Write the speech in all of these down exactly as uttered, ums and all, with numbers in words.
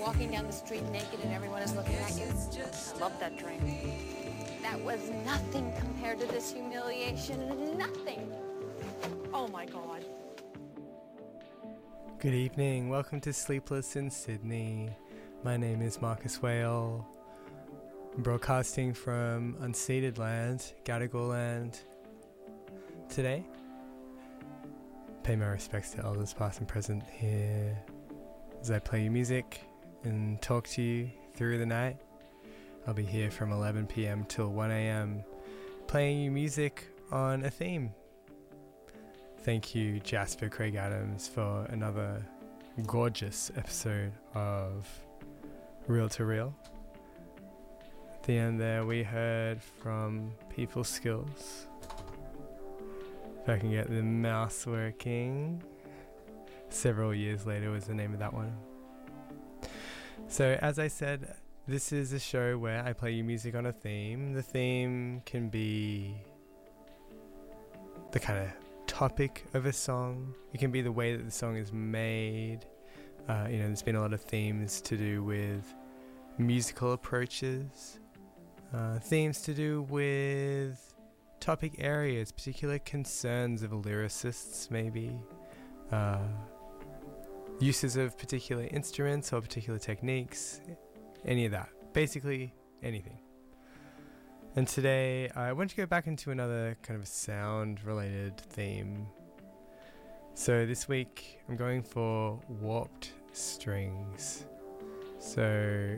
walking down the street naked and everyone is looking at you. I love that dream. That was nothing compared to this humiliation. Nothing. Oh my God. Good evening. Welcome to Sleepless in Sydney. My name is Marcus Whale. I'm broadcasting from unceded land, Gadigal land. Today, pay my respects to elders past and present here as I play you music and talk to you through the night. I'll be here from eleven p.m. till one a.m. playing you music on a theme. Thank you, Jasper Craig Adams, for another gorgeous episode of Real to Real. At the end there, we heard from People Skills. If I can get the mouse working. Several Years Later was the name of that one. So, as I said, this is a show where I play you music on a theme. The theme can be the kind of topic of a song. It can be the way that the song is made. Uh, you know, there's been a lot of themes to do with musical approaches. Uh, themes to do with topic areas, particular concerns of lyricists, maybe. Uh, uses of particular instruments or particular techniques. Any of that. Basically, anything. And today, I want to go back into another kind of sound-related theme. So this week, I'm going for warped strings. So,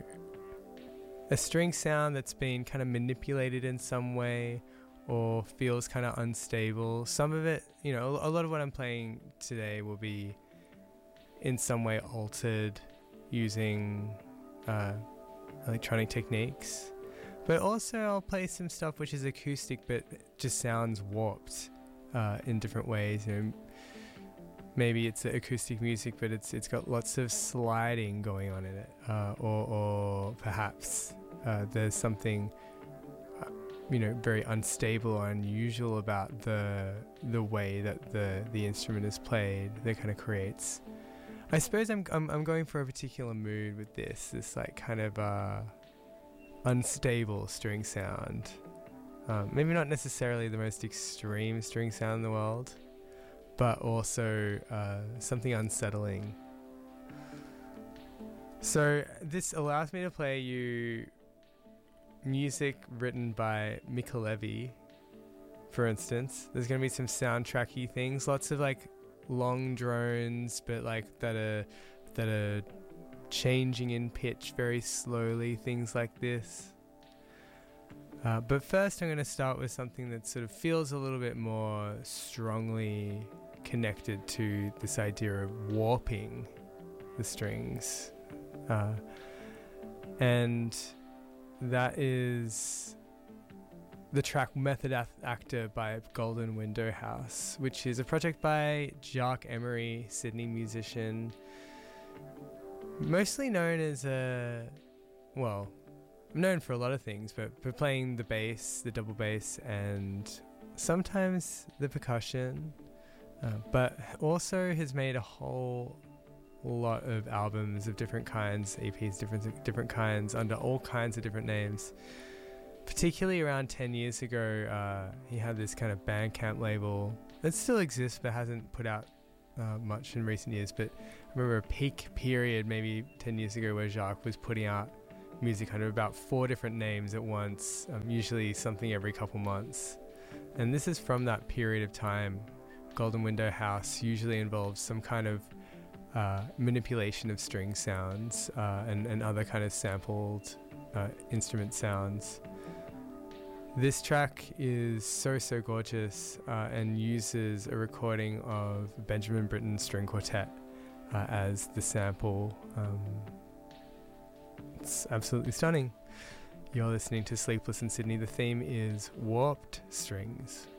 a string sound that's been kind of manipulated in some way or feels kind of unstable. Some of it, you know, a lot of what I'm playing today will be in some way altered using uh, electronic techniques. But also I'll play some stuff which is acoustic but just sounds warped uh, in different ways. You know, maybe it's acoustic music but it's it's got lots of sliding going on in it. Uh, or, or perhaps uh, there's something uh, you know, very unstable or unusual about the the way that the, the instrument is played that kind of creates. I suppose I'm, I'm I'm going for a particular mood with this, this like kind of uh, unstable string sound. Um, maybe not necessarily the most extreme string sound in the world, but also uh, something unsettling. So this allows me to play you music written by Mika Levy, for instance. There's going to be some soundtracky things, lots of like long drones, but like that are that are changing in pitch very slowly, things like this. Uh, but first I'm going to start with something that sort of feels a little bit more strongly connected to this idea of warping the strings. Uh, and that is the track Method Actor by Golden Window House, which is a project by Jacques Emery, Sydney musician, mostly known as a, well, I'm known for a lot of things, but for playing the bass, the double bass, and sometimes the percussion, uh, but also has made a whole lot of albums of different kinds, E Ps, different different kinds, under all kinds of different names. Particularly around ten years ago, uh, he had this kind of Bandcamp label that still exists but hasn't put out uh, much in recent years. But I remember a peak period maybe ten years ago where Jacques was putting out music under about four different names at once, um, usually something every couple months. And this is from that period of time. Golden Window House usually involves some kind of uh, manipulation of string sounds uh, and, and other kind of sampled uh, instrument sounds. This track is so, so gorgeous uh, and uses a recording of Benjamin Britten's String Quartet uh, as the sample. Um, it's absolutely stunning. You're listening to Sleepless in Sydney. The theme is Warped Strings.